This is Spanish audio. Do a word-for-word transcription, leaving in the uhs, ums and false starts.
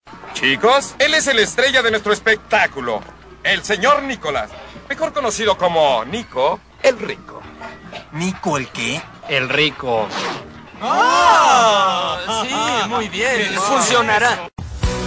Chicos, él es el estrella de nuestro espectáculo. El señor Nicolás. Mejor conocido como Nico el Rico. ¿Nico el qué? El Rico. ¡Ah! Sí, muy bien. Funcionará.